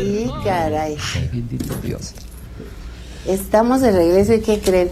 Sí, caray. Ay, bendito Dios. Estamos de regreso y ¿qué creen?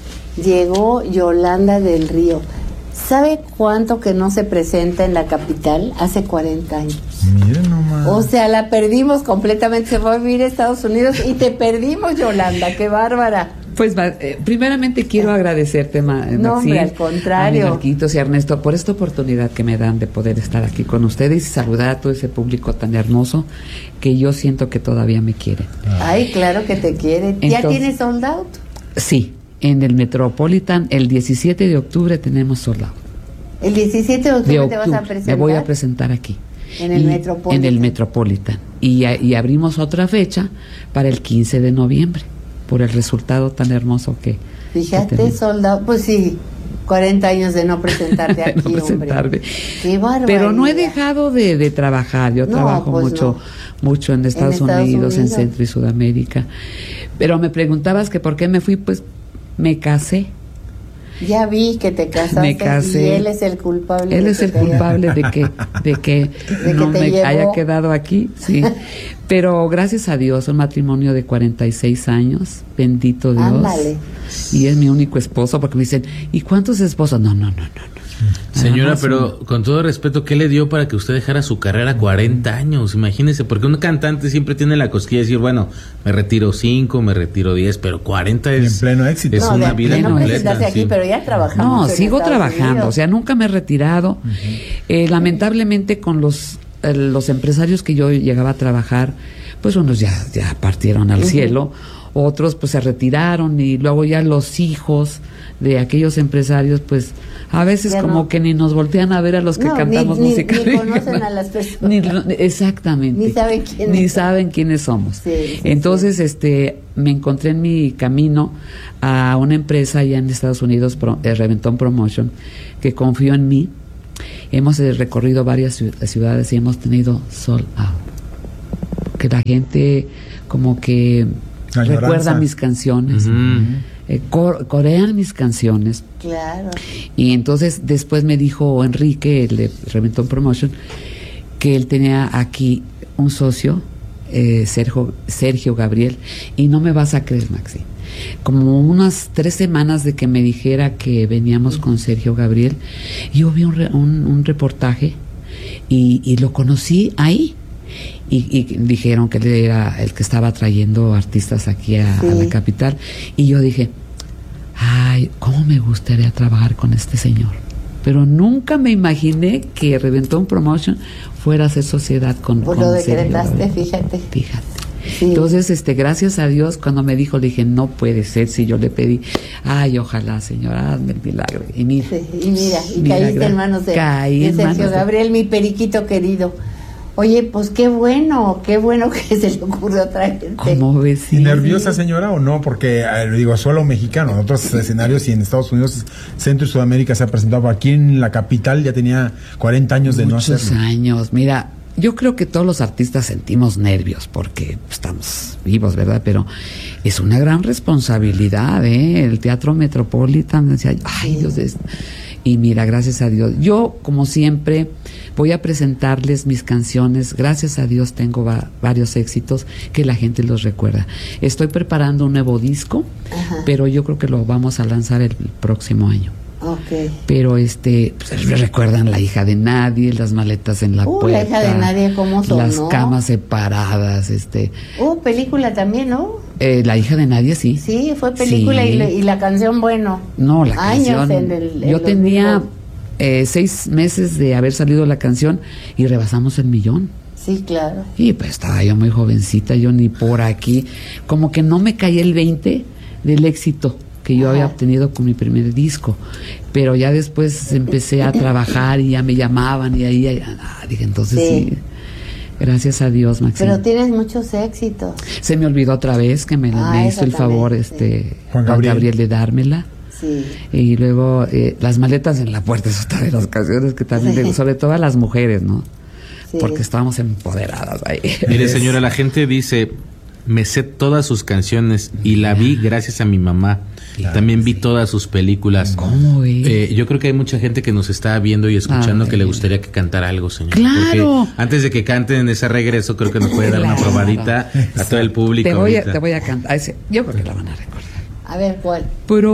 Llegó Yolanda del Río. ¿Sabe cuánto que no se presenta en la capital? Hace 40 años. Miren nomás. O sea, la perdimos completamente. Se fue a vivir a Estados Unidos y te perdimos, Yolanda. ¡Qué bárbara! Pues primeramente quiero agradecerte, No, hombre, al contrario. a Marquitos y a Ernesto por esta oportunidad que me dan de poder estar aquí con ustedes y saludar a todo ese público tan hermoso que yo siento que todavía me quiere. Ay, claro que te quiere. ¿Ya Entonces, tienes sold out? Sí, en el Metropolitan el 17 de octubre tenemos sold out. El 17 de octubre te vas a presentar. Me voy a presentar aquí. En el Metropolitan. En el Metropolitan. Y abrimos otra fecha para el 15 de noviembre. Por el resultado tan hermoso que Fíjate, soldado, pues sí, 40 años de no presentarte aquí, no presentarme. hombre. Qué barbaridad. Pero no he dejado de trabajar. Yo trabajo pues mucho en Estados Unidos, en Centro y Sudamérica. Pero me preguntabas que por qué me fui, pues me casé. Ya vi que te casaste. Me casé. Y él es el culpable. Él es el culpable de que no me haya quedado aquí, sí. Pero gracias a Dios, un matrimonio de 46 años, bendito Dios. Ándale. Y es mi único esposo, porque me dicen, ¿y cuántos esposos? No. Señora, pero con todo respeto, ¿qué le dio para que usted dejara su carrera 40 años? Imagínese, porque un cantante siempre tiene la cosquilla de decir, bueno, me retiro 5, me retiro 10, pero 40 es... En pleno éxito. Es una vida completa. Aquí, sí. Pero ya trabajamos. No, sigo trabajando, o sea, nunca me he retirado. Lamentablemente con los empresarios que yo llegaba a trabajar, pues unos ya partieron al cielo, otros pues se retiraron y luego ya los hijos de aquellos empresarios pues a veces ya como que ni nos voltean a ver a los que cantamos música. Ni conocen a las personas. Exactamente. Ni saben quiénes somos. Sí, Entonces, me encontré en mi camino a una empresa allá en Estados Unidos, Reventón Promotion, que confió en mí. Hemos recorrido varias ciudades y hemos tenido sold out. Que la gente como que recuerda mis canciones. Corean mis canciones. Claro. Y entonces después me dijo Enrique, el de Reventón Promotion, que él tenía aquí un socio, Sergio Gabriel, y no me vas a creer, Maxi. Como unas 3 semanas de que me dijera que veníamos con Sergio Gabriel, yo vi un reportaje y lo conocí ahí. Y dijeron que él era el que estaba trayendo artistas aquí a la capital. Y yo dije, ay, ¿cómo me gustaría trabajar con este señor? Pero nunca me imaginé que Reventón Promotion fuera a hacer sociedad con lo decretaste, fíjate. Sí. Entonces, gracias a Dios, cuando me dijo, le dije, no puede ser, si yo le pedí, ay, ojalá, señora, hazme el milagro. Y mira, y caíste en manos de Sergio Gabriel, mi periquito querido. Oye, pues qué bueno que se le ocurrió traerte. ¿Cómo ves? ¿Y nerviosa, señora, o no? Porque, digo, solo mexicano, en otros escenarios y en Estados Unidos, Centro y Sudamérica se ha presentado. Aquí en la capital ya tenía 40 años de no hacerlo. Muchos años, mira, yo creo que todos los artistas sentimos nervios porque estamos vivos, ¿verdad? Pero es una gran responsabilidad, El Teatro Metropolitan, decía, ay, Dios, y mira, gracias a Dios, yo como siempre voy a presentarles mis canciones. Gracias a Dios tengo varios éxitos que la gente los recuerda. Estoy preparando un nuevo disco, pero yo creo que lo vamos a lanzar el próximo año. Okay. Pero pues, recuerdan La hija de nadie, Las maletas en la puerta, La hija de nadie, ¿cómo sonó? Las camas separadas, película también, ¿no? La hija de nadie, sí. Sí, fue película. Sí. Y la canción, bueno. No, la años canción. Yo tenía 6 meses de haber salido la canción y rebasamos el 1,000,000. Sí, claro. Y pues estaba yo muy jovencita, yo ni por aquí, como que no me caía el 20 del éxito que yo había obtenido con mi primer disco, pero ya después empecé a trabajar y ya me llamaban y ahí dije, entonces sí, gracias a Dios, Maxine. Pero tienes muchos éxitos. Se me olvidó otra vez que me hizo el favor Juan Gabriel de dármela. Sí. Y luego Las maletas en la puerta, es otra de las canciones que también, sobre todo a las mujeres, ¿no? Sí. Porque estábamos empoderadas ahí. Mire, señora, la gente dice, Me sé todas sus canciones y la vi gracias a mi mamá. Claro, también vi todas sus películas. ¿Cómo es? Yo creo que hay mucha gente que nos está viendo y escuchando que le gustaría que cantara algo, señor. ¡Claro! Porque antes de que canten en ese regreso, creo que nos puede dar una Claro. probadita a todo el público. Te voy a ahorita. cantar. Yo creo que la van a recordar. A ver, ¿cuál?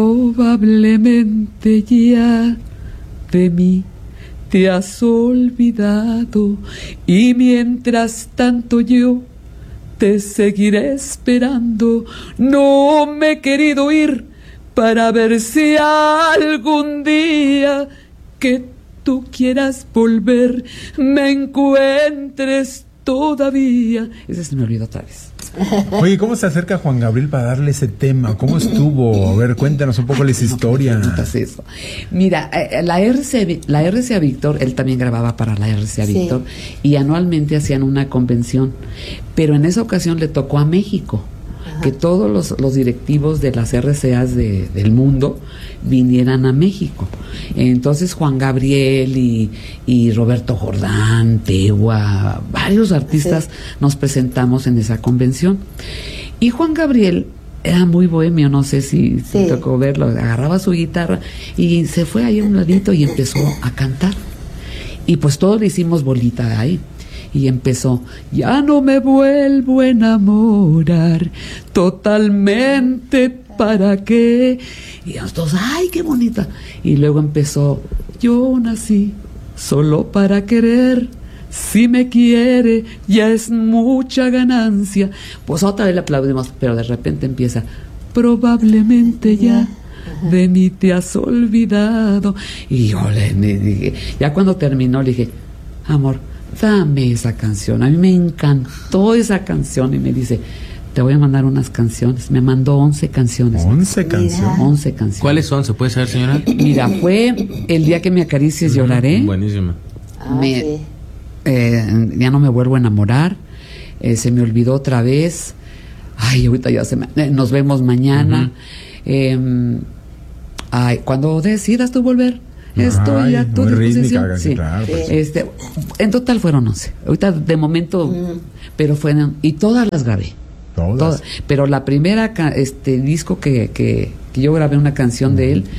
Probablemente ya de mí te has olvidado y mientras tanto yo te seguiré esperando. No me he querido ir para ver si algún día que tú quieras volver me encuentres todavía. Ese se me olvidó otra vez. Oye, ¿cómo se acerca Juan Gabriel para darle ese tema? ¿Cómo estuvo? A ver, cuéntanos un poco esa historia. Eso. Mira, la RCA Víctor, él también grababa para la RCA Sí. Víctor y anualmente hacían una convención, pero en esa ocasión le tocó a México. Ajá. Que todos los directivos de las RCAs del mundo vinieran a México. Entonces Juan Gabriel y Roberto Jordán, Tegua, varios artistas Sí. nos presentamos en esa convención. Y Juan Gabriel era muy bohemio, no sé si Sí. tocó verlo, agarraba su guitarra y se fue ahí a un ladito y empezó a cantar. Y pues todos le hicimos bolita ahí. Y empezó, ya no me vuelvo a enamorar totalmente, ¿para qué? Y nosotros, ay, qué bonita. Y luego empezó, yo nací solo para querer, si me quiere ya es mucha ganancia. Pues otra vez le aplaudimos, pero de repente empieza, probablemente ya de mí te has olvidado. Y yo le dije, ya cuando terminó le dije, amor, dame esa canción. A mí me encantó esa canción. Y me dice, te voy a mandar unas canciones. Me mandó 11 canciones. 11 canciones. 11 canciones. ¿Cuáles son? ¿Se puede saber, señora? Mira, fue El día que me acaricies lloraré. Buenísima. Ah, Me- sí. Ya no me vuelvo a enamorar. Se me olvidó otra vez. Ay, ahorita ya nos vemos mañana. Ay, cuando decidas tú volver, estoy Ay, a tu muy disposición. rítmica, Sí. claro, pues. En total fueron 11. Ahorita de momento, pero fueron, y todas las grabé. Todas. Pero la primera disco que yo grabé una canción de él,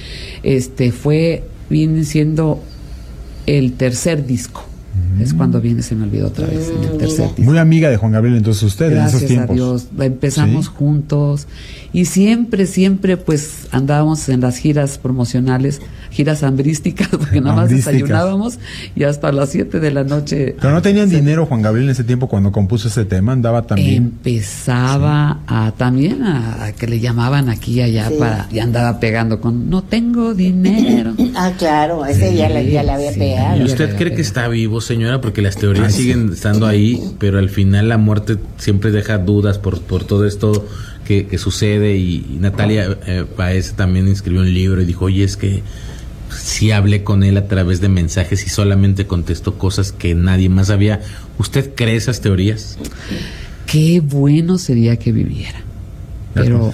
viene siendo el tercer disco. Es cuando viene, se me olvidó otra vez, en el tercer disco. Muy amiga de Juan Gabriel entonces usted en esos Gracias a tiempos. Dios, empezamos Sí. juntos y siempre pues andábamos en las giras promocionales, giras hambrísticas, porque nada más Hambrísticas. desayunábamos y hasta las 7 de la noche. Pero no tenían dinero Juan Gabriel en ese tiempo cuando compuso ese tema, andaba también. Empezaba a que le llamaban aquí y allá Sí. y andaba pegando con no tengo dinero. Ah, claro, ese ya la había Sí. pegado. ¿Y Ya usted la cree pegó. que está vivo, señora? Porque las teorías Ay, sí. siguen estando ahí, pero al final la muerte siempre deja dudas por todo esto que sucede. Y Natalia Paez también escribió un libro y dijo, oye, es que sí hablé con él a través de mensajes y solamente contestó cosas que nadie más sabía. ¿Usted cree esas teorías? Qué bueno sería que viviera. Pero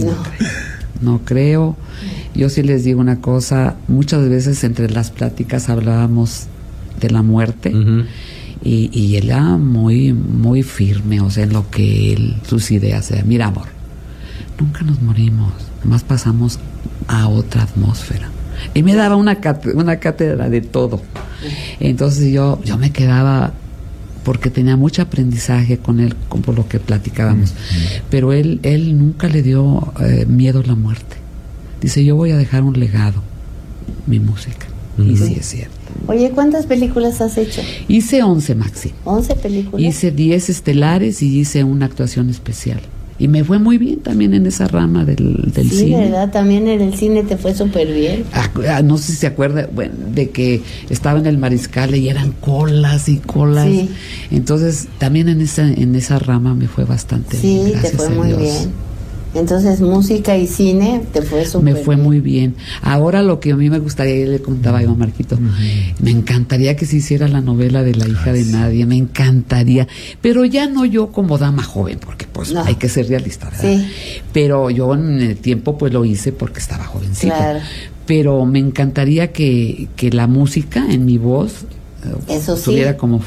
no creo. Yo sí les digo una cosa, muchas veces entre las pláticas hablábamos de la muerte. Ujú. Y él era muy, muy firme, o sea, en lo que sus ideas eran. Mira, amor, nunca nos morimos, nomás pasamos a otra atmósfera. Y me daba una cátedra de todo. Entonces yo me quedaba, porque tenía mucho aprendizaje con él, por lo que platicábamos. Pero él nunca le dio miedo a la muerte. Dice, yo voy a dejar un legado, mi música. Y sí es cierto. Oye, ¿cuántas películas has hecho? Hice 11, Maxi. 11 películas. Hice 10 estelares y hice una actuación especial. Y me fue muy bien también en esa rama del Sí, cine. ¿verdad? También en el cine te fue súper bien. No sé si se acuerda, bueno, de que estaba en el Mariscal y eran colas y colas. Sí. Entonces, también en esa rama me fue bastante Sí, bien. te Gracias fue a muy Dios. bien. Entonces, música y cine te fue súper Me bien. fue muy bien. Ahora lo que a mí me gustaría, le contaba yo a Marquito, me encantaría que se hiciera la novela de La hija de nadie, me encantaría, pero ya no yo como dama joven, porque pues No. hay que ser realista, ¿verdad? Sí. Pero yo en el tiempo pues lo hice porque estaba jovencita. Claro. Pero me encantaría que la música en mi voz Eso sí. tuviera como fondo.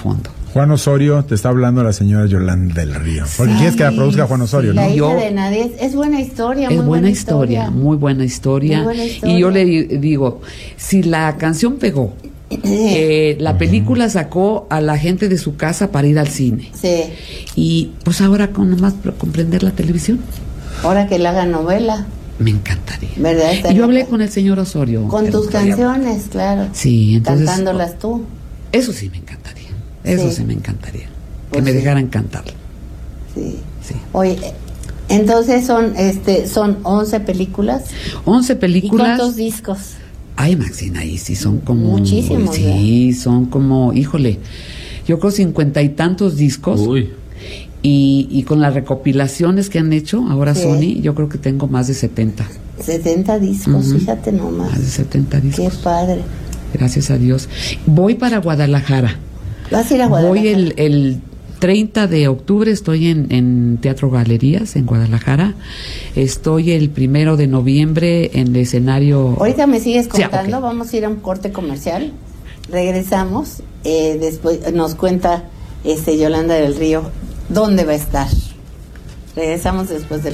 Juan Osorio, te está hablando la señora Yolanda del Río. Porque quieres que la produzca Juan Osorio, ¿no? La hija Yo- de nadie. Es buena historia, Es muy buena historia, muy buena historia. Muy buena historia. Y yo le digo, si la canción pegó, la película sacó a la gente de su casa para ir al cine. Sí. Y pues ahora con nomás comprender la televisión, Ahora que la haga novela, me encantaría. ¿verdad? Y yo hablé con el señor Osorio. Con el tus otro día. canciones, claro. Sí, entonces. Cantándolas tú. Eso sí me encantaría. Eso Sí. sí me encantaría. Pues que me sí. dejaran cantarla. Sí. Sí. Oye, entonces son 11 películas. 11 ¿Y películas. cuántos discos? Ay, Maxina, ahí sí son como. Muchísimos, Sí, son como, híjole, yo creo 50 y tantos discos. Uy. Y con las recopilaciones que han hecho ahora Sí. Sony, yo creo que tengo más de 70. 70 discos, Ujú. fíjate nomás. Más de 70 Qué discos. padre. Gracias a Dios. Voy para Guadalajara. ¿Vas a ir a Guadalajara? Voy el 30 de octubre, estoy en Teatro Galerías, en Guadalajara. Estoy el 1 de noviembre en el escenario. Ahorita me sigues Sí, contando, ok. vamos a ir a un corte comercial. Regresamos, después nos cuenta Yolanda del Río dónde va a estar. Regresamos después del